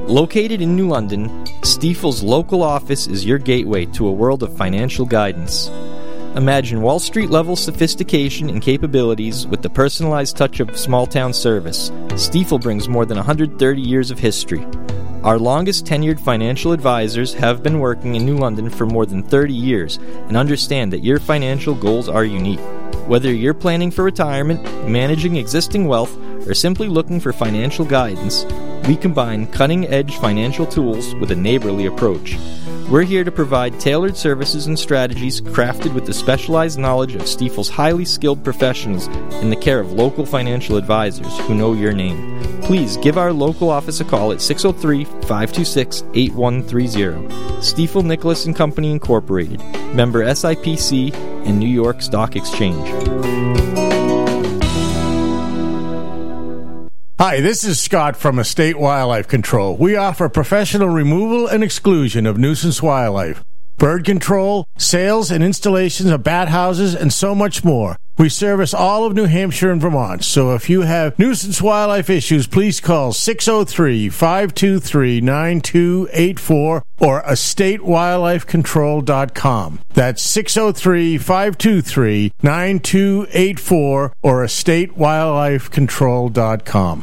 Located in New London, Stifel's local office is your gateway to a world of financial guidance. Imagine Wall Street-level sophistication and capabilities with the personalized touch of small-town service. Stifel brings more than 130 years of history. Our longest tenured financial advisors have been working in New London for more than 30 years and understand that your financial goals are unique. Whether you're planning for retirement, managing existing wealth, or simply looking for financial guidance, we combine cutting-edge financial tools with a neighborly approach. We're here to provide tailored services and strategies crafted with the specialized knowledge of Stifel's highly skilled professionals in the care of local financial advisors who know your name. Please give our local office a call at 603-526-8130. Stifel Nicholas & Company Incorporated, member SIPC and New York Stock Exchange. Hi, this is Scott from Estate Wildlife Control. We offer professional removal and exclusion of nuisance wildlife, bird control, sales and installations of bat houses, and so much more. We service all of New Hampshire and Vermont, so if you have nuisance wildlife issues, please call 603-523-9284 or estatewildlifecontrol.com. That's 603-523-9284 or estatewildlifecontrol.com.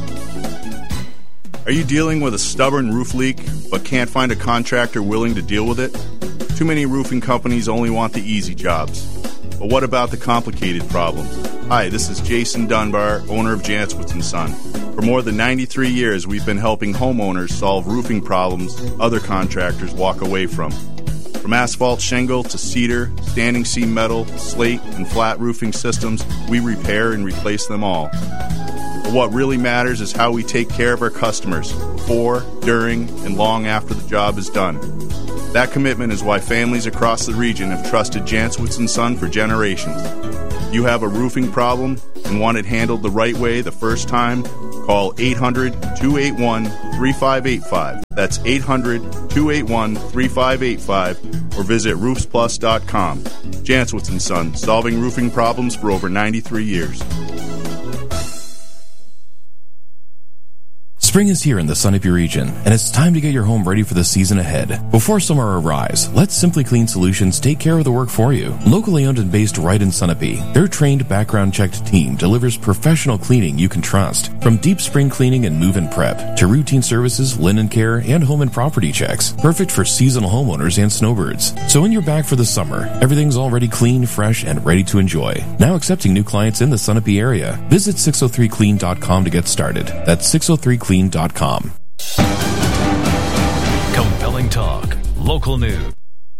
Are you dealing with a stubborn roof leak but can't find a contractor willing to deal with it? Too many roofing companies only want the easy jobs. But what about the complicated problems? Hi, this is Jason Dunbar, owner of Jantzwitz & Son. For more than 93 years, we've been helping homeowners solve roofing problems other contractors walk away from. From asphalt shingle to cedar, standing seam metal, slate, and flat roofing systems, we repair and replace them all. But what really matters is how we take care of our customers before, during, and long after the job is done. That commitment is why families across the region have trusted Jantzwitz & Son for generations. If you have a roofing problem and want it handled the right way the first time, call 800-281-3585. That's 800-281-3585 or visit roofsplus.com. Jantzwitz & Son, solving roofing problems for over 93 years. Spring is here in the Sunapee region, and it's time to get your home ready for the season ahead. Before summer arrives, let Simply Clean Solutions take care of the work for you. Locally owned and based right in Sunapee, their trained, background-checked team delivers professional cleaning you can trust. From deep spring cleaning and move-in prep, to routine services, linen care, and home and property checks. Perfect for seasonal homeowners and snowbirds. So when you're back for the summer, everything's already clean, fresh, and ready to enjoy. Now accepting new clients in the Sunapee area. Visit 603clean.com to get started. That's 603clean.com. Compelling talk, local news.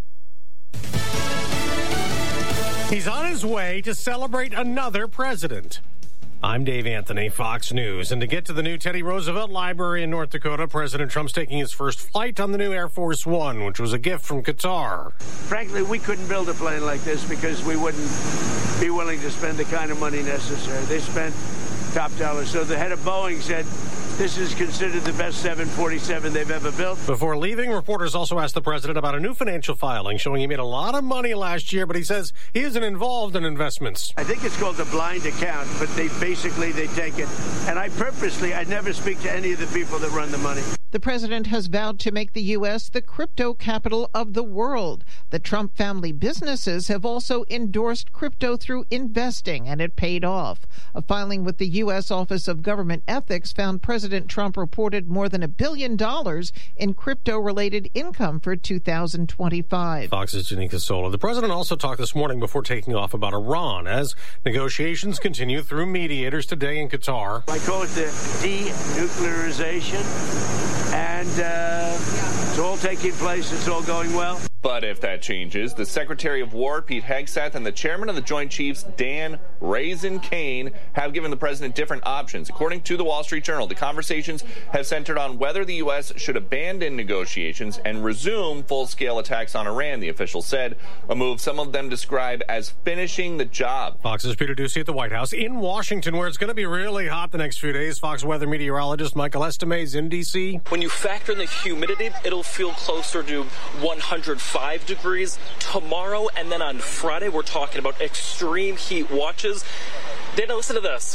He's on his way to celebrate another president. I'm Dave Anthony, Fox News. And to get to the new Teddy Roosevelt Library in North Dakota, President Trump's taking his first flight on the new Air Force One, which was a gift from Qatar. Frankly, we couldn't build a plane like this because we wouldn't be willing to spend the kind of money necessary. They spent top dollar. So the head of Boeing said, this is considered the best 747 they've ever built. Before leaving, reporters also asked the president about a new financial filing showing he made a lot of money last year, but he says he isn't involved in investments. I think it's called the blind account, but they take it. And I never speak to any of the people that run the money. The president has vowed to make the U.S. the crypto capital of the world. The Trump family businesses have also endorsed crypto through investing, and it paid off. A filing with the U.S. Office of Government Ethics found President Trump reported more than $1 billion in crypto-related income for 2025. Fox's Janine Casola. The president also talked this morning before taking off about Iran as negotiations continue through mediators today in Qatar. I call it the denuclearization. And it's all taking place. It's all going well. But if that changes, the Secretary of War, Pete Hegseth, and the Chairman of the Joint Chiefs, Dan Raisin Kane, have given the president different options. According to the Wall Street Journal, the conversations have centered on whether the U.S. should abandon negotiations and resume full-scale attacks on Iran, the official said, a move some of them describe as finishing the job. Fox's Peter Ducey at the White House in Washington, where it's going to be really hot the next few days. Fox weather meteorologist Michael Estime is in D.C. When you factor in the humidity, it'll feel closer to 105 degrees tomorrow, and then on Friday we're talking about extreme heat watches. Dana, listen to this.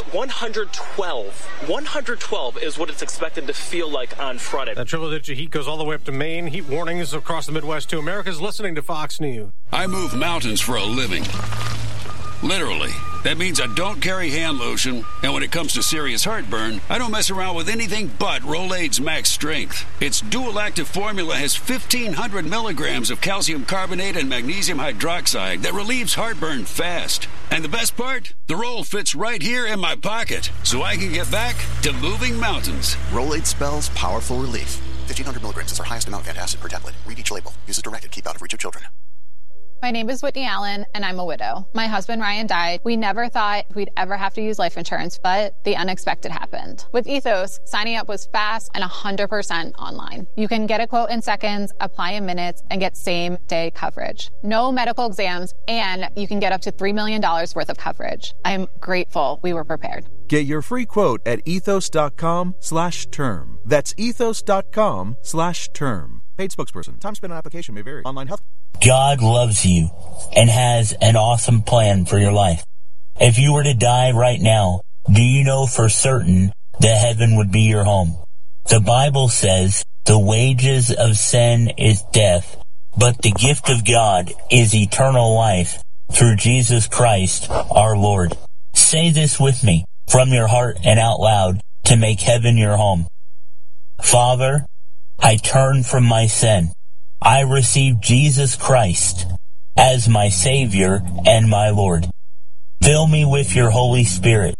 112 is what it's expected to feel like on Friday. That triple-digit heat goes all the way up to Maine. Heat warnings across the Midwest, too. America's listening to Fox News. I move mountains for a living. Literally. That means I don't carry hand lotion, and when it comes to serious heartburn, I don't mess around with anything but Rolaids Max Strength. Its dual-active formula has 1,500 milligrams of calcium carbonate and magnesium hydroxide that relieves heartburn fast. And the best part? The roll fits right here in my pocket, so I can get back to moving mountains. Rolaids spells powerful relief. 1,500 milligrams is our highest amount of antacid per tablet. Read each label. Use as directed. Keep out of reach of children. My name is Whitney Allen, and I'm a widow. My husband, Ryan, died. We never thought we'd ever have to use life insurance, but the unexpected happened. With Ethos, signing up was fast and 100% online. You can get a quote in seconds, apply in minutes, and get same-day coverage. No medical exams, and you can get up to $3 million worth of coverage. I'm grateful we were prepared. Get your free quote at ethos.com/term. That's ethos.com/term. Paid spokesperson. Time spent on application may vary. Online health. God loves you and has an awesome plan for your life. If you were to die right now, do you know for certain that heaven would be your home? The Bible says the wages of sin is death, but the gift of God is eternal life through Jesus Christ our Lord. Say this with me from your heart and out loud to make heaven your home. Father, I turn from my sin. I receive Jesus Christ as my Savior and my Lord. Fill me with your Holy Spirit.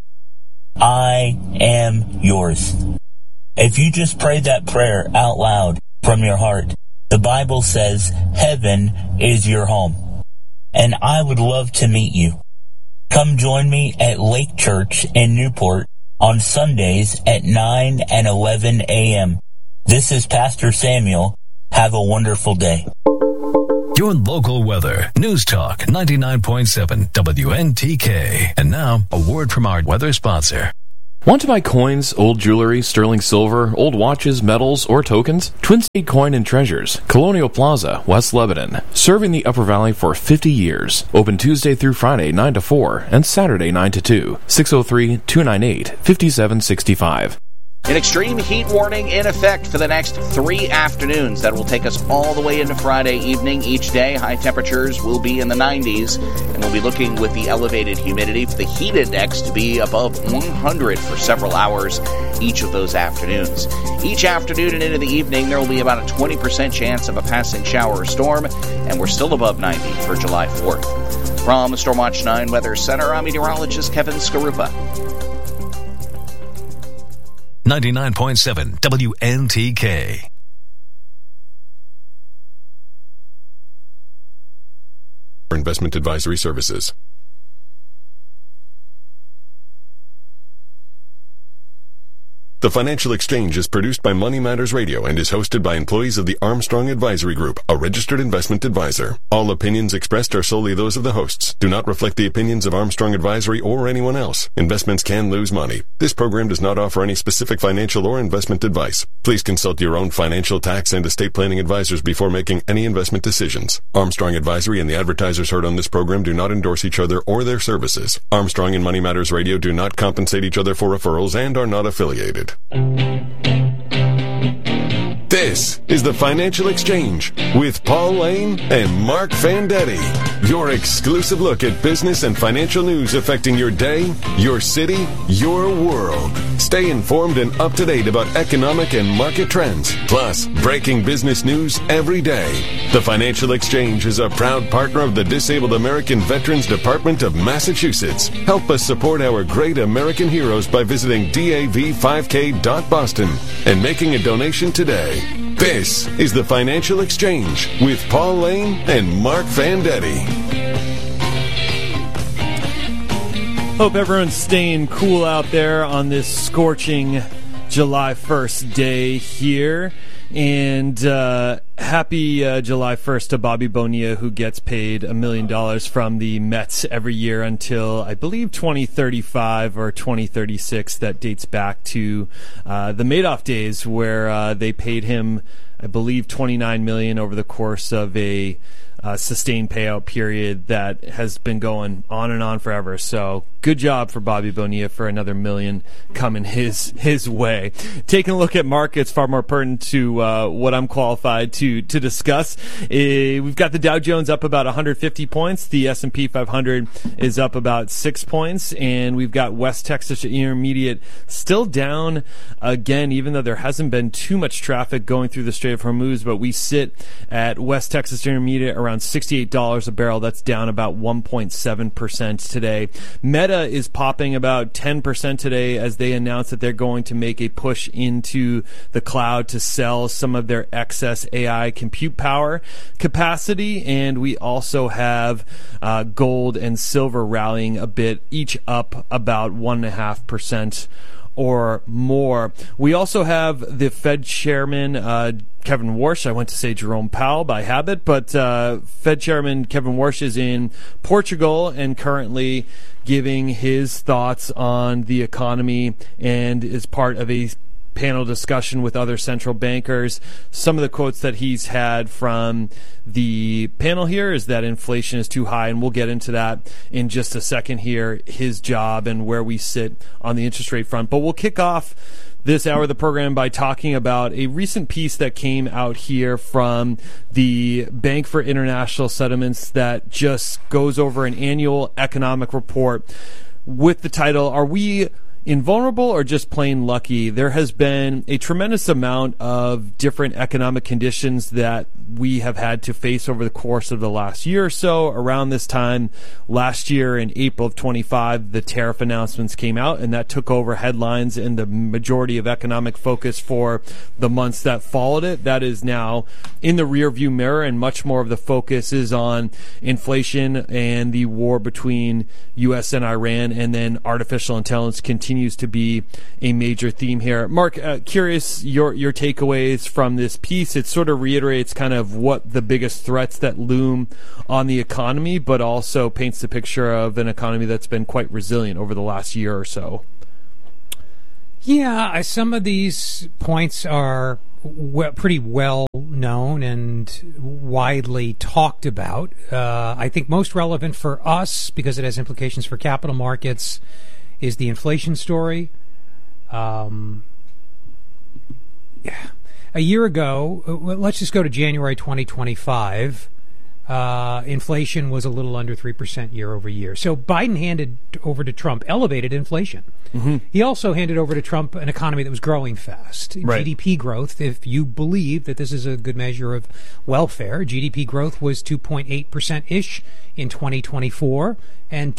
I am yours. If you just prayed that prayer out loud from your heart, the Bible says heaven is your home. And I would love to meet you. Come join me at Lake Church in Newport on Sundays at 9 and 11 a.m. This is Pastor Samuel. Have a wonderful day. Your local weather. News Talk 99.7 WNTK. And now, a word from our weather sponsor. Want to buy coins, old jewelry, sterling silver, old watches, medals, or tokens? Twin State Coin and Treasures, Colonial Plaza, West Lebanon. Serving the Upper Valley for 50 years. Open Tuesday through Friday 9 to 4 and Saturday 9 to 2. 603-298-5765. An extreme heat warning in effect for the next 3 afternoons. That will take us all the way into Friday evening each day. High temperatures will be in the 90s, and we'll be looking with the elevated humidity for the heat index to be above 100 for several hours each of those afternoons. Each afternoon and into the evening, there will be about a 20% chance of a passing shower or storm, and we're still above 90 for July 4th. From the Stormwatch 9 Weather Center, I'm meteorologist Kevin Skarupa. 99.7 WNTK. Investment advisory services. The Financial Exchange is produced by Money Matters Radio and is hosted by employees of the Armstrong Advisory Group, a registered investment advisor. All opinions expressed are solely those of the hosts, do not reflect the opinions of Armstrong Advisory or anyone else. Investments can lose money. This program does not offer any specific financial or investment advice. Please consult your own financial, tax, and estate planning advisors before making any investment decisions. Armstrong Advisory and the advertisers heard on this program do not endorse each other or their services. Armstrong and Money Matters Radio do not compensate each other for referrals and are not affiliated. This is the Financial Exchange with Paul Lane and Mark Fandetti. Your exclusive look at business and financial news affecting your day, your city, your world. Stay informed and up to date about economic and market trends, plus breaking business news every day. The Financial Exchange is a proud partner of the Disabled American Veterans Department of Massachusetts. Help us support our great American heroes by visiting DAV5K.Boston and making a donation today. This is the Financial Exchange with Paul Lane and Mark Fandetti. Hope everyone's staying cool out there on this scorching July 1st day here. And happy July 1st to Bobby Bonilla, who gets paid $1 million from the Mets every year until, I believe, 2035 or 2036. That dates back to the Madoff days, where they paid him, I believe, $29 million over the course of a sustained payout period that has been going on and on forever. So good job for Bobby Bonilla for another $1 million coming his way. Taking a look at markets, far more pertinent to what I'm qualified to discuss. We've got the Dow Jones up about 150 points. The S&P 500 is up about 6 points, and we've got West Texas Intermediate still down again, even though there hasn't been too much traffic going through the Strait of Hormuz. But we sit at West Texas Intermediate around $68 a barrel. That's down about 1.7% today. Meta is popping about 10% today as they announce that they're going to make a push into the cloud to sell some of their excess AI compute power capacity. And we also have gold and silver rallying a bit, each up about 1.5% or more. We also have the Fed chairman, Kevin Warsh. I went to say Jerome Powell by habit, but Fed chairman Kevin Warsh is in Portugal and currently giving his thoughts on the economy and is part of a panel discussion with other central bankers. Some of the quotes that he's had from the panel here is that inflation is too high, and we'll get into that in just a second here, his job and where we sit on the interest rate front. But we'll kick off this hour of the program by talking about a recent piece that came out here from the Bank for International Settlements that just goes over an annual economic report with the title, Are We Invulnerable or Just Plain Lucky? There has been a tremendous amount of different economic conditions that we have had to face over the course of the last year or so. Around this time last year in April of 25, the tariff announcements came out, and that took over headlines and the majority of economic focus for the months that followed it. That is now in the rearview mirror, and much more of the focus is on inflation and the war between U.S. and Iran, and then artificial intelligence continues to be a major theme here. Mark, curious your takeaways from this piece. It sort of reiterates kind of what the biggest threats that loom on the economy, but also paints the picture of an economy that's been quite resilient over the last year or so. Yeah, some of these points are pretty well known and widely talked about. I think most relevant for us, because it has implications for capital markets, is the inflation story. A year ago, let's just go to January 2025, inflation was a little under 3% year over year. So Biden handed over to Trump elevated inflation. Mm-hmm. He also handed over to Trump an economy that was growing fast. Right. GDP growth, if you believe that this is a good measure of welfare, GDP growth was 2.8%-ish in 2024 and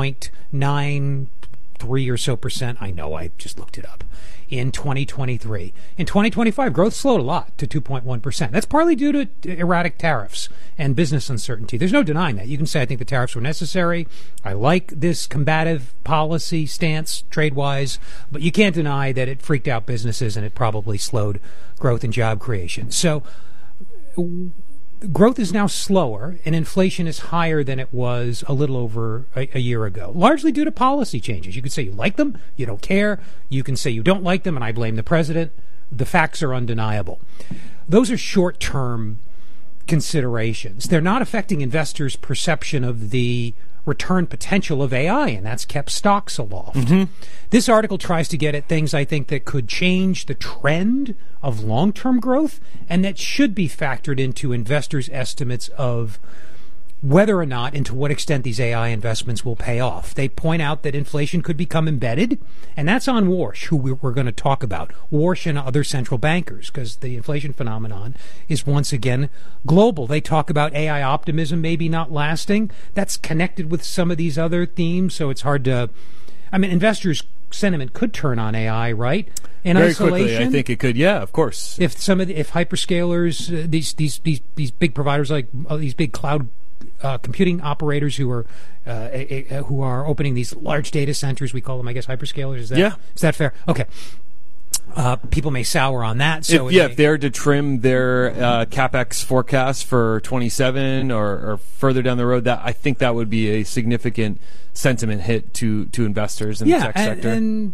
2.93 or so percent. I know, I just looked it up. In 2023. In 2025, growth slowed a lot to 2.1%. That's partly due to erratic tariffs and business uncertainty. There's no denying that. You can say, I think the tariffs were necessary. I like this combative policy stance trade-wise, but you can't deny that it freaked out businesses and it probably slowed growth and job creation. So growth is now slower, and inflation is higher than it was a little over a year ago, largely due to policy changes. You could say you like them, you don't care. You can say you don't like them, and I blame the president. The facts are undeniable. Those are short-term considerations. They're not affecting investors' perception of the return potential of AI, and that's kept stocks aloft. Mm-hmm. This article tries to get at things, I think, that could change the trend of long-term growth and that should be factored into investors' estimates of whether or not and to what extent these AI investments will pay off. They point out that inflation could become embedded, and that's on Warsh, who we're going to talk about. Warsh and other central bankers, because the inflation phenomenon is once again global. They talk about AI optimism maybe not lasting. That's connected with some of these other themes, so it's hard to... I mean, investors' sentiment could turn on AI, right? In very isolation, quickly, I think it could. Yeah, of course. If hyperscalers, these big providers like these big cloud computing operators who are opening these large data centers, we call them, I guess, hyperscalers. Is that fair? Okay. People may sour on that. So if they're to trim their capex forecast for 27 or further down the road, that I think that would be a significant sentiment hit to investors in the tech sector. And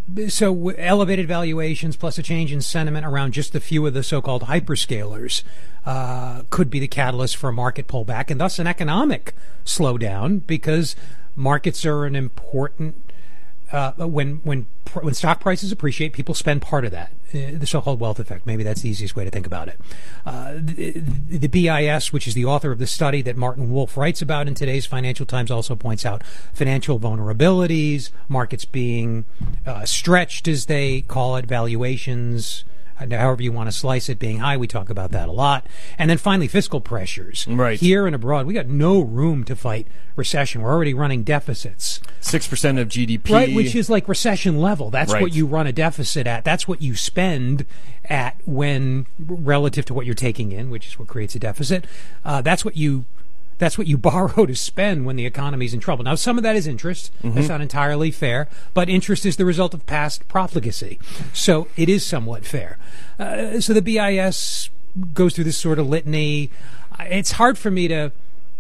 So elevated valuations plus a change in sentiment around just a few of the so-called hyperscalers could be the catalyst for a market pullback and thus an economic slowdown, because markets are an important when stock prices appreciate, people spend part of that, the so-called wealth effect. Maybe that's the easiest way to think about it. The BIS, which is the author of the study that Martin Wolf writes about in today's Financial Times, also points out financial vulnerabilities, markets being stretched, as they call it, valuations, however you want to slice it, being high. We talk about that a lot. And then finally, fiscal pressures. Right. Here and abroad, we got no room to fight recession. We're already running deficits. 6% of GDP. Right, which is like recession level. That's right. what you run a deficit at. That's what you spend at when relative to what you're taking in, which is what creates a deficit. That's what you borrow to spend when the economy's in trouble. Now, some of that is interest. Mm-hmm. That's not entirely fair, but interest is the result of past profligacy. So it is somewhat fair. So the BIS goes through this sort of litany. It's hard for me to...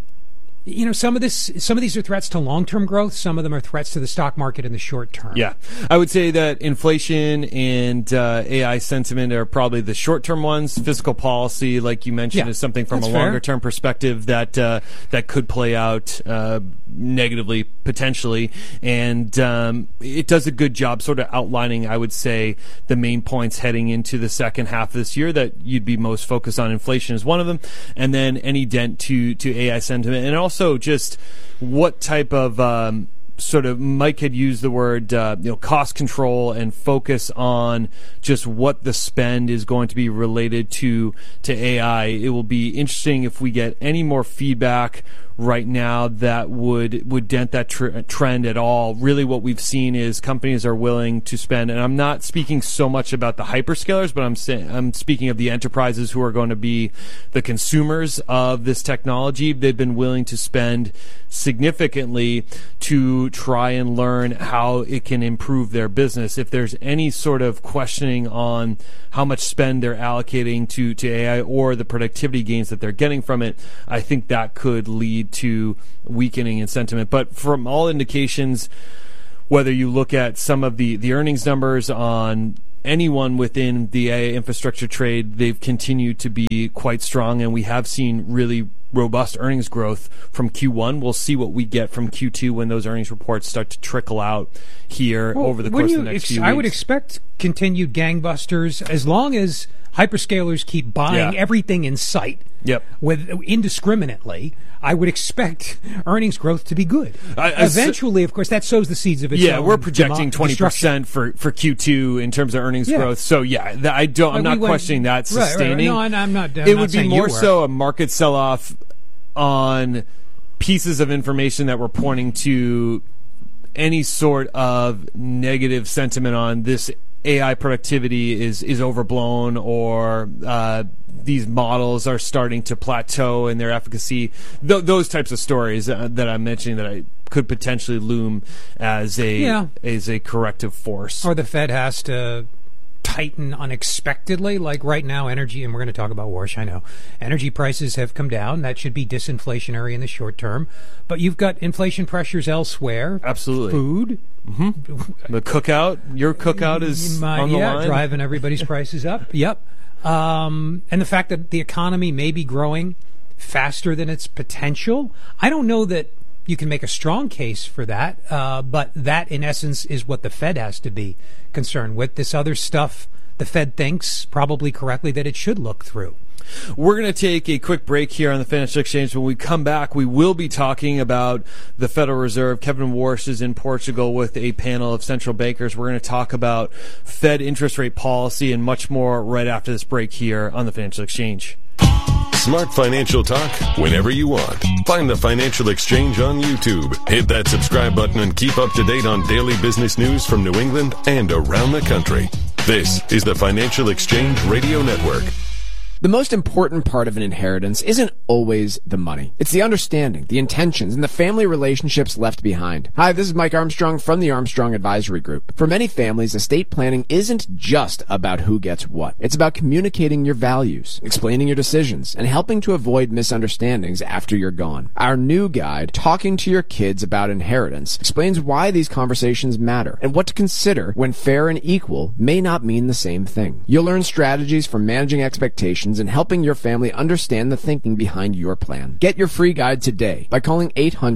some of these are threats to long-term growth. Some of them are threats to the stock market in the short term. Yeah. I would say that inflation and AI sentiment are probably the short-term ones. Fiscal policy, like you mentioned, is something from a longer-term perspective that could play out negatively, potentially. And it does a good job sort of outlining, I would say, the main points heading into the second half of this year that you'd be most focused on. Inflation is one of them. And then any dent to AI sentiment. And also just what type of sort of Mike had used the word cost control and focus on just what the spend is going to be related to AI. It will be interesting if we get any more feedback right now that would dent that trend at all. Really what we've seen is companies are willing to spend, and I'm not speaking so much about the hyperscalers, but I'm speaking of the enterprises who are going to be the consumers of this technology. They've been willing to spend significantly to try and learn how it can improve their business. If there's any sort of questioning on how much spend they're allocating to AI or the productivity gains that they're getting from it, I think that could lead to weakening in sentiment. But from all indications, whether you look at some of the earnings numbers on anyone within the AI infrastructure trade, they've continued to be quite strong, and we have seen really robust earnings growth from Q1. We'll see what we get from Q2 when those earnings reports start to trickle out here over the course of the next few weeks. I would expect continued gangbusters as long as hyperscalers keep buying everything in sight. Yep. Indiscriminately, I would expect earnings growth to be good. Eventually, of course, that sows the seeds of its own. We're projecting 20% for Q2 in terms of earnings growth. So I'm not questioning that sustaining. Right. No, I'm not. It would be more so a market sell-off on pieces of information that were pointing to any sort of negative sentiment on this AI productivity is overblown, or these models are starting to plateau in their efficacy. Those types of stories that I'm mentioning that I could potentially loom as a corrective force. Or the Fed has to tighten unexpectedly, like right now energy, and we're going to talk about Warsh, I know. Energy prices have come down. That should be disinflationary in the short term. But you've got inflation pressures elsewhere. Absolutely. Food. Mm-hmm. The cookout, your cookout is on the line. Driving everybody's prices up. Yep. And the fact that the economy may be growing faster than its potential. I don't know that you can make a strong case for that, but that, in essence, is what the Fed has to be concerned with. This other stuff, the Fed thinks, probably correctly, that it should look through. We're going to take a quick break here on the Financial Exchange. When we come back, we will be talking about the Federal Reserve. Kevin Warsh is in Portugal with a panel of central bankers. We're going to talk about Fed interest rate policy and much more right after this break here on the Financial Exchange. Smart financial talk whenever you want. Find the Financial Exchange on YouTube. Hit that subscribe button and keep up to date on daily business news from New England and around the country. This is the Financial Exchange Radio Network. The most important part of an inheritance isn't always the money. It's the understanding, the intentions, and the family relationships left behind. Hi, this is Mike Armstrong from the Armstrong Advisory Group. For many families, estate planning isn't just about who gets what. It's about communicating your values, explaining your decisions, and helping to avoid misunderstandings after you're gone. Our new guide, Talking to Your Kids About Inheritance, explains why these conversations matter and what to consider when fair and equal may not mean the same thing. You'll learn strategies for managing expectations and helping your family understand the thinking behind your plan. Get your free guide today by calling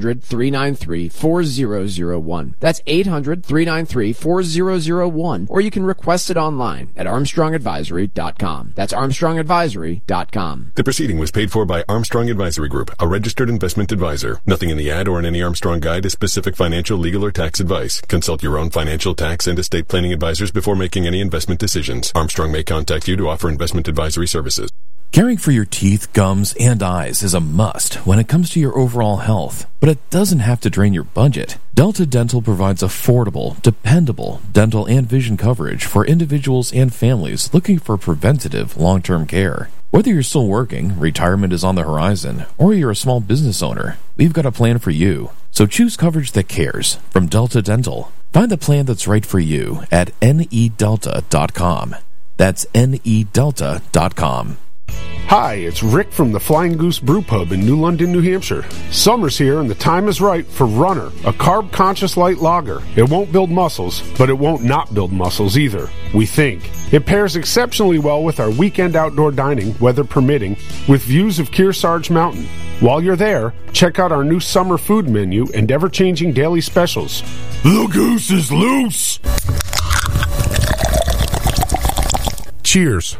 800-393-4001. That's 800-393-4001, or you can request it online at armstrongadvisory.com. That's armstrongadvisory.com. The proceeding was paid for by Armstrong Advisory Group, a registered investment advisor. Nothing in the ad or in any Armstrong guide is specific financial, legal, or tax advice. Consult your own financial, tax, and estate planning advisors before making any investment decisions. Armstrong may contact you to offer investment advisory services. Caring for your teeth, gums, and eyes is a must when it comes to your overall health, but it doesn't have to drain your budget. Delta Dental provides affordable, dependable dental and vision coverage for individuals and families looking for preventative, long-term care. Whether you're still working, retirement is on the horizon, or you're a small business owner, we've got a plan for you. So choose coverage that cares from Delta Dental. Find the plan that's right for you at nedelta.com. That's nedelta.com. Hi, it's Rick from the Flying Goose Brew Pub in New London, New Hampshire. Summer's here and the time is right for Runner, a carb-conscious light lager. It won't build muscles, but it won't not build muscles either, we think. It pairs exceptionally well with our weekend outdoor dining, weather permitting, with views of Kearsarge Mountain. While you're there, check out our new summer food menu and ever-changing daily specials. The goose is loose! Cheers.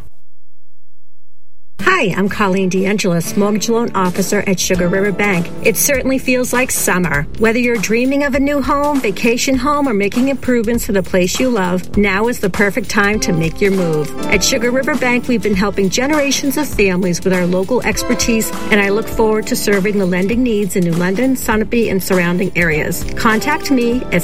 Hi, I'm Colleen DeAngelis, Mortgage Loan Officer at Sugar River Bank. It certainly feels like summer. Whether you're dreaming of a new home, vacation home, or making improvements to the place you love, now is the perfect time to make your move. At Sugar River Bank, we've been helping generations of families with our local expertise, and I look forward to serving the lending needs in New London, Sunapee, and surrounding areas. Contact me at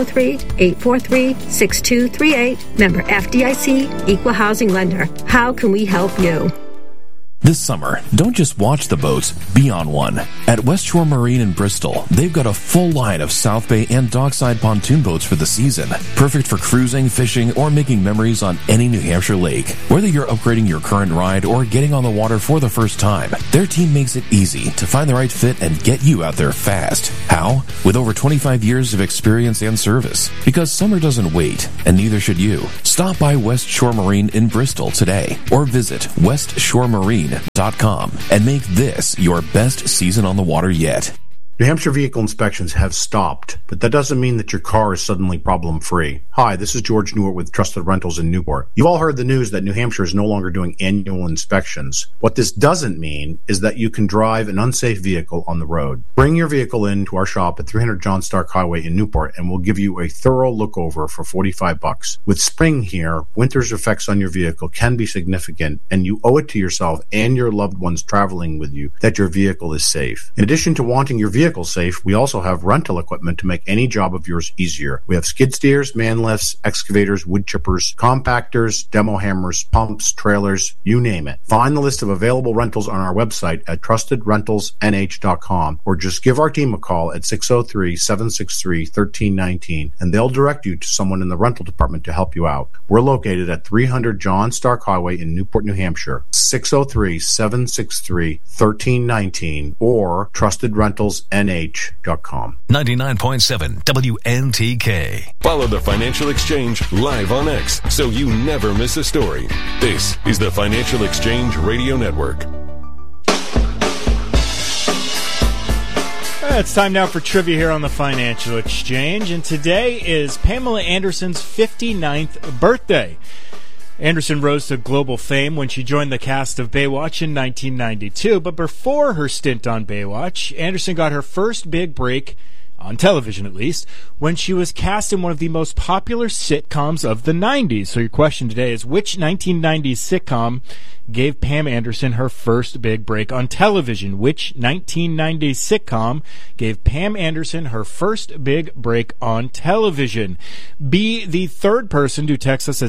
603-843-6238, member FDIC, Equal Housing Lender. How can we help you? This summer, don't just watch the boats, be on one. At West Shore Marine in Bristol, they've got a full line of South Bay and dockside pontoon boats for the season. Perfect for cruising, fishing, or making memories on any New Hampshire lake. Whether you're upgrading your current ride or getting on the water for the first time, their team makes it easy to find the right fit and get you out there fast. How? With over 25 years of experience and service. Because summer doesn't wait, and neither should you. Stop by West Shore Marine in Bristol today, or visit westshore.marine.com and make this your best season on the water yet. New Hampshire vehicle inspections have stopped, but that doesn't mean that your car is suddenly problem-free. Hi, this is George Newart with Trusted Rentals in Newport. You've all heard the news that New Hampshire is no longer doing annual inspections. What this doesn't mean is that you can drive an unsafe vehicle on the road. Bring your vehicle in to our shop at 300 John Stark Highway in Newport, and we'll give you a thorough look over for $45. With spring here, winter's effects on your vehicle can be significant, and you owe it to yourself and your loved ones traveling with you that your vehicle is safe. In addition to wanting your vehicle safe, we also have rental equipment to make any job of yours easier. We have skid steers, man lifts, excavators, wood chippers, compactors, demo hammers, pumps, trailers, you name it. Find the list of available rentals on our website at trustedrentalsnh.com, or just give our team a call at 603-763-1319 and they'll direct you to someone in the rental department to help you out. We're located at 300 John Stark Highway in Newport, New Hampshire, 603-763-1319 or trustedrentalsnh.com. 99.7 WNTK. Follow the Financial Exchange live on X so you never miss a story. This is the Financial Exchange Radio Network. It's time now for trivia here on the Financial Exchange, and today is Pamela Anderson's 59th birthday. Anderson rose to global fame when she joined the cast of Baywatch in 1992, but before her stint on Baywatch, Anderson got her first big break on television at least, when she was cast in one of the most popular sitcoms of the 90s. So your question today is, which 1990s sitcom gave Pam Anderson her first big break on television? Which 1990s sitcom gave Pam Anderson her first big break on television? Be the third person to text us at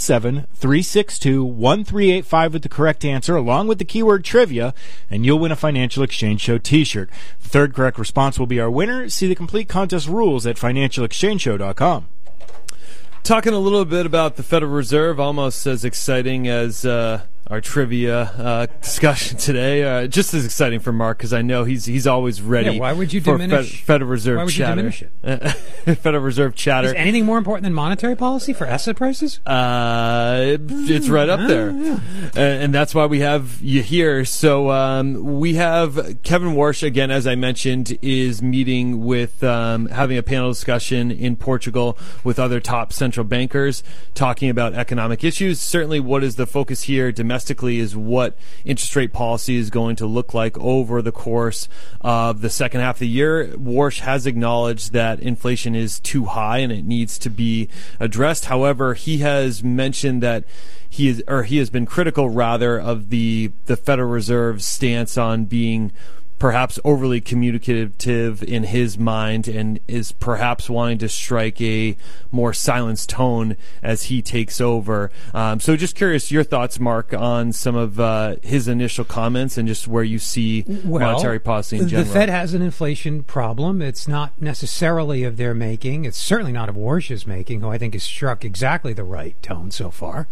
617-362-1385 with the correct answer, along with the keyword trivia, and you'll win a Financial Exchange Show t-shirt. The third correct response will be our winner. See the complete contest rules at financialexchangeshow.com. Talking a little bit about the Federal Reserve, almost as exciting as our trivia discussion today. Just as exciting for Mark, because I know he's always ready. Yeah, why would you for diminish? Federal Reserve why would chatter. you diminish it? Federal Reserve chatter. Is anything more important than monetary policy for asset prices? It's right up there, yeah. And that's why we have you here. So we have Kevin Warsh again, as I mentioned, is meeting with having a panel discussion in Portugal with other top central bankers, talking about economic issues. Certainly, what is the focus here domestically is what interest rate policy is going to look like over the course of the second half of the year. Warsh has acknowledged that inflation is too high and it needs to be addressed. However, he has mentioned that he has been critical rather of the Federal Reserve's stance on being perhaps overly communicative in his mind, and is perhaps wanting to strike a more silenced tone as he takes over. So just curious, your thoughts, Mark, on some of his initial comments and just where you see monetary policy in general. The Fed has an inflation problem. It's not necessarily of their making. It's certainly not of Warsh's making, who I think has struck exactly the right tone so far.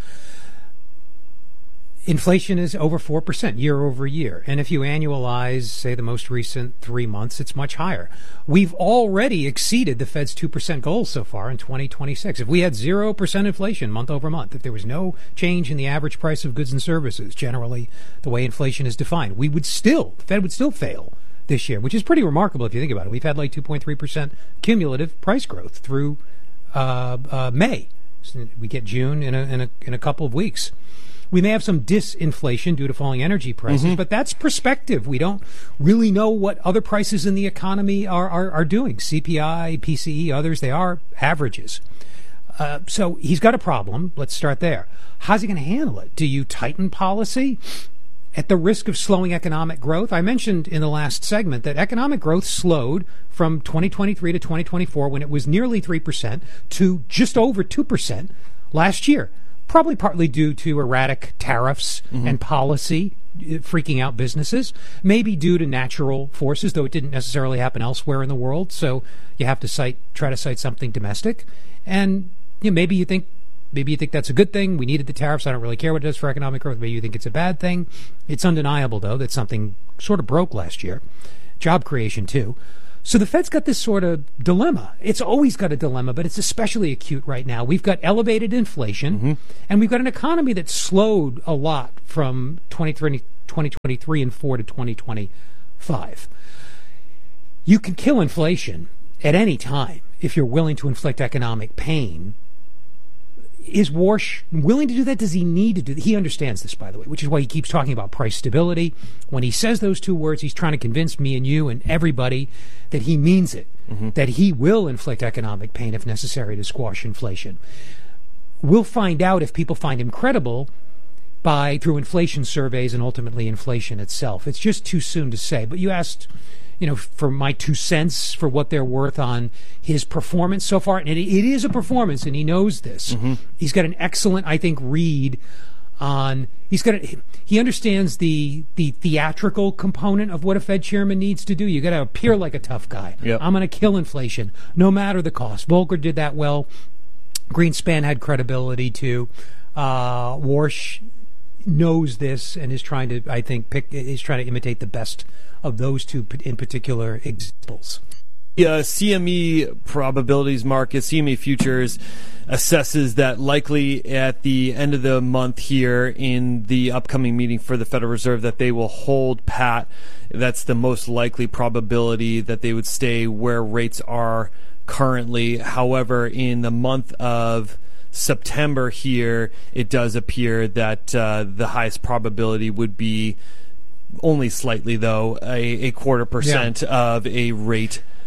Inflation is over 4% year over year. And if you annualize, say, the most recent 3 months, it's much higher. We've already exceeded the Fed's 2% goal so far in 2026. If we had 0% inflation month over month, if there was no change in the average price of goods and services, generally the way inflation is defined, the Fed would still fail this year, which is pretty remarkable if you think about it. We've had like 2.3% cumulative price growth through May. So we get June in a couple of weeks. We may have some disinflation due to falling energy prices, but that's perspective. We don't really know what other prices in the economy are doing. CPI, PCE, others, they are averages. So he's got a problem. Let's start there. How's he going to handle it? Do you tighten policy at the risk of slowing economic growth? I mentioned in the last segment that economic growth slowed from 2023 to 2024 when it was nearly 3% to just over 2% last year. Probably partly due to erratic tariffs and policy freaking out businesses, maybe due to natural forces, though it didn't necessarily happen elsewhere in the world. So you have to try to cite something domestic. And maybe you think that's a good thing. We needed the tariffs. I don't really care what it does for economic growth. Maybe you think it's a bad thing. It's undeniable, though, that something sort of broke last year. Job creation, too. So the Fed's got this sort of dilemma. It's always got a dilemma, but it's especially acute right now. We've got elevated inflation, and we've got an economy that slowed a lot from 2023 and 4 to 2025. You can kill inflation at any time if you're willing to inflict economic pain. Is Warsh willing to do that? Does he need to do that? He understands this, by the way, which is why he keeps talking about price stability. When he says those two words, he's trying to convince me and you and everybody that he means it, that he will inflict economic pain if necessary to squash inflation. We'll find out if people find him credible through inflation surveys and ultimately inflation itself. It's just too soon to say. But you asked, for my 2 cents for what they're worth on his performance so far. And it is a performance, and he knows this. He's got an excellent, I think, read on... He understands the theatrical component of what a Fed chairman needs to do. You got to appear like a tough guy. Yep. I'm going to kill inflation, no matter the cost. Volcker did that well. Greenspan had credibility, too. Warsh knows this and is trying to, I think, imitate the best of those two in particular examples. CME probabilities market, CME futures, assesses that likely at the end of the month here in the upcoming meeting for the Federal Reserve that they will hold pat. That's the most likely probability that they would stay where rates are currently. However, in the month of September here, it does appear that the highest probability would be only slightly, though, a 0.25% of a rate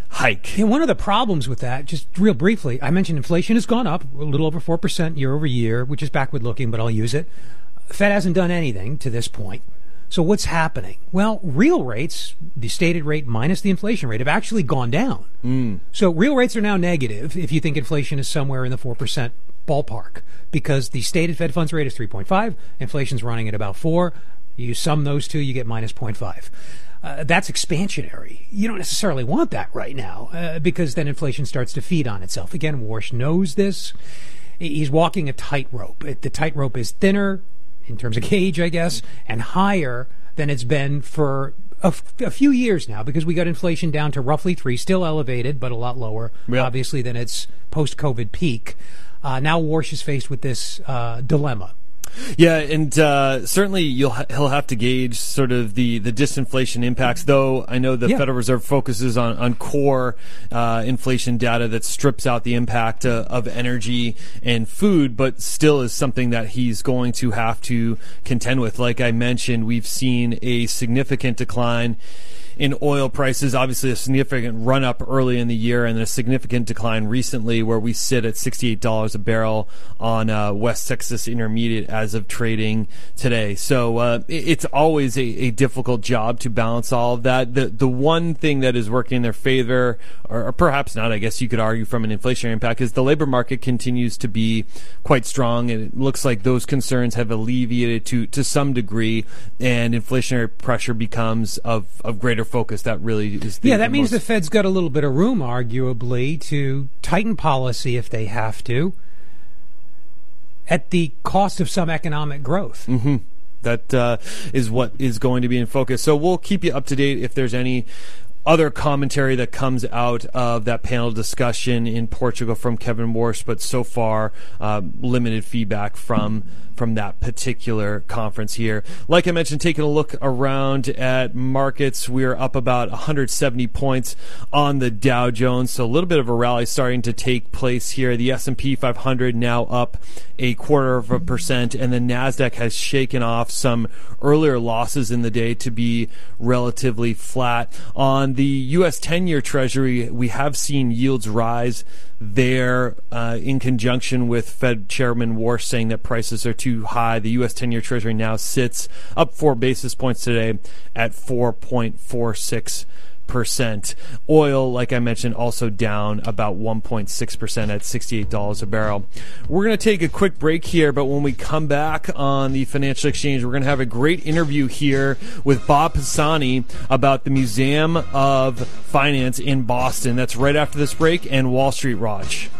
hike. Yeah, one of the problems with that, just real briefly, I mentioned inflation has gone up a little over 4% year over year, which is backward looking, but I'll use it. Fed hasn't done anything to this point. So what's happening? Well, real rates, the stated rate minus the inflation rate, have actually gone down. So real rates are now negative if you think inflation is somewhere in the 4% ballpark, because the stated Fed funds rate is 3.5, inflation's running at about 4. You sum those two, you get minus 0.5. That's expansionary. You don't necessarily want that right now because then inflation starts to feed on itself. Again, Warsh knows this. He's walking a tightrope. The tightrope is thinner in terms of gauge, I guess, and higher than it's been for a few years now, because we got inflation down to roughly 3, still elevated, but a lot lower, obviously, than its post-COVID peak. Now Warsh is faced with this dilemma. Yeah, and certainly he'll have to gauge sort of the disinflation impacts, though I know the Federal Reserve focuses on core inflation data that strips out the impact of energy and food, but still is something that he's going to have to contend with. Like I mentioned, we've seen a significant decline in oil prices, obviously a significant run-up early in the year and a significant decline recently, where we sit at $68 a barrel on West Texas Intermediate as of trading today. So it's always a difficult job to balance all of that. The one thing that is working in their favor, or perhaps not, I guess you could argue from an inflationary impact, is the labor market continues to be quite strong, and it looks like those concerns have alleviated to some degree, and inflationary pressure becomes of greater focus. That really is that means the Fed's got a little bit of room, arguably, to tighten policy if they have to, at the cost of some economic growth. Mm-hmm. That is what is going to be in focus. So we'll keep you up to date if there's any other commentary that comes out of that panel discussion in Portugal from Kevin Warsh, but so far limited feedback from that particular conference here. Like I mentioned, taking a look around at markets, we're up about 170 points on the Dow Jones, so a little bit of a rally starting to take place here. The S&P 500 now up 0.25%, and the NASDAQ has shaken off some earlier losses in the day to be relatively flat. On the U.S. 10-year Treasury, we have seen yields rise there in conjunction with Fed Chairman Warsh saying that prices are too high. The U.S. 10-year Treasury now sits up 4 basis points today at 4.46%. Oil, like I mentioned, also down about 1.6% at $68 a barrel. We're going to take a quick break here, but when we come back on the Financial Exchange, we're going to have a great interview here with Bob Pisani about the Museum of Finance in Boston. That's right after this break, and Wall Street Raj.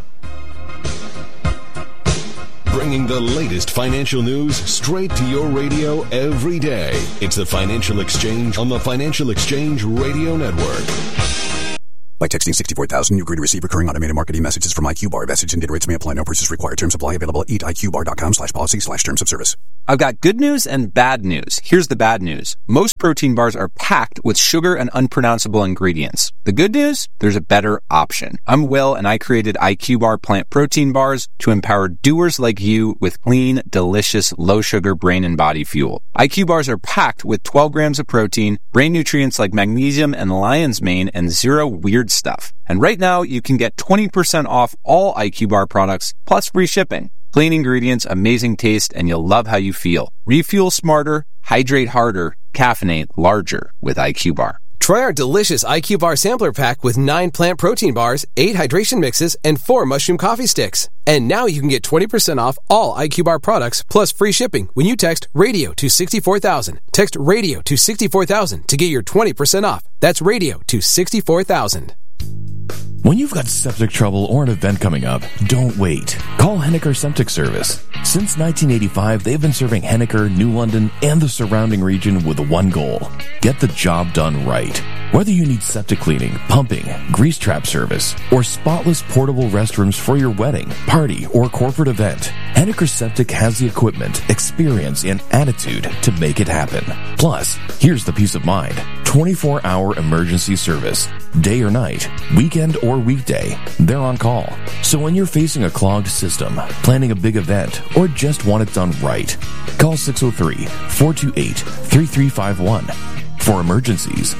Bringing the latest financial news straight to your radio every day. It's the Financial Exchange on the Financial Exchange Radio Network. By texting 64,000, you agree to receive recurring automated marketing messages from IQ Bar. Message and data rates may apply. No purchase required. Terms apply. Available at eatiqbar.com/policy/terms of service. I've got good news and bad news. Here's the bad news. Most protein bars are packed with sugar and unpronounceable ingredients. The good news? There's a better option. I'm Will, and I created IQ Bar plant protein bars to empower doers like you with clean, delicious, low-sugar brain and body fuel. IQ Bars are packed with 12 grams of protein, brain nutrients like magnesium and lion's mane, and zero weird stuff. And right now, you can get 20% off all IQ Bar products, plus free shipping. Clean ingredients, amazing taste, and you'll love how you feel. Refuel smarter, hydrate harder, caffeinate larger with IQ Bar. Try our delicious IQ Bar sampler pack with 9 plant protein bars, 8 hydration mixes, and 4 mushroom coffee sticks. And now you can get 20% off all IQ Bar products plus free shipping when you text RADIO to 64,000. Text RADIO to 64,000 to get your 20% off. That's RADIO to 64,000. When you've got septic trouble or an event coming up, don't wait. Call Henniker Septic Service. Since 1985, they've been serving Henniker, New London, and the surrounding region with one goal: get the job done right. Whether you need septic cleaning, pumping, grease trap service, or spotless portable restrooms for your wedding, party, or corporate event, Henniker Septic has the equipment, experience, and attitude to make it happen. Plus, here's the peace of mind: 24-hour emergency service. Day or night, weekend or weekday, they're on call. So when you're facing a clogged system, planning a big event, or just want it done right, call 603-428-3351. For emergencies,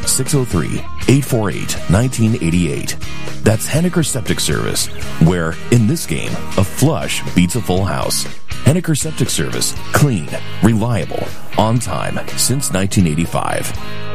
603-848-1988. That's Henniker Septic Service, where, in this game, a flush beats a full house. Henniker Septic Service. Clean, reliable, on time, since 1985.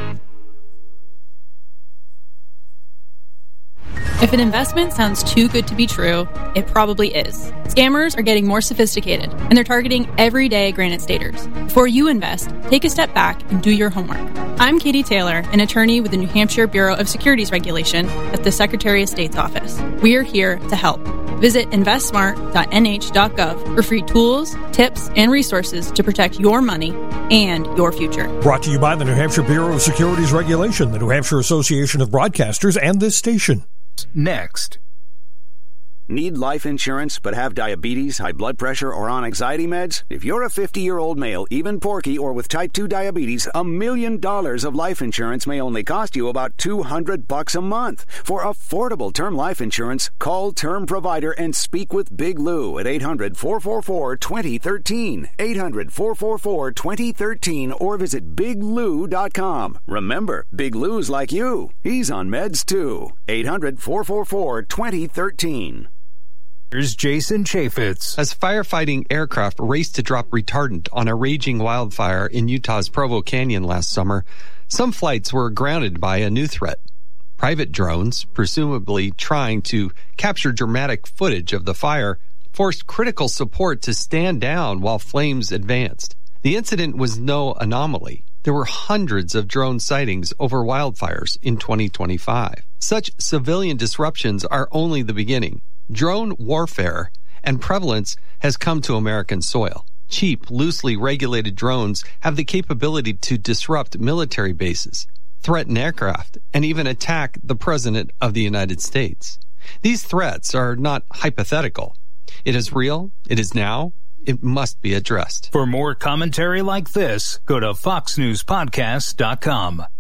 If an investment sounds too good to be true, it probably is. Scammers are getting more sophisticated, and they're targeting everyday Granite Staters. Before you invest, take a step back and do your homework. I'm Katie Taylor, an attorney with the New Hampshire Bureau of Securities Regulation at the Secretary of State's office. We are here to help. Visit investsmart.nh.gov for free tools, tips, and resources to protect your money and your future. Brought to you by the New Hampshire Bureau of Securities Regulation, the New Hampshire Association of Broadcasters, and this station. Next. Need life insurance but have diabetes, high blood pressure, or on anxiety meds? If you're a 50-year-old male, even porky, or with type 2 diabetes, $1 million of life insurance may only cost you about $200 a month. For affordable term life insurance, call Term Provider and speak with Big Lou at 800-444-2013. 800-444-2013 or visit biglou.com. Remember, Big Lou's like you. He's on meds too. 800-444-2013. Here's Jason Chaffetz. As firefighting aircraft raced to drop retardant on a raging wildfire in Utah's Provo Canyon last summer, some flights were grounded by a new threat. Private drones, presumably trying to capture dramatic footage of the fire, forced critical support to stand down while flames advanced. The incident was no anomaly. There were hundreds of drone sightings over wildfires in 2025. Such civilian disruptions are only the beginning. Drone warfare and prevalence has come to American soil. Cheap, loosely regulated drones have the capability to disrupt military bases, threaten aircraft, and even attack the President of the United States. These threats are not hypothetical. It is real. It is now. It must be addressed. For more commentary like this, go to foxnewspodcast.com.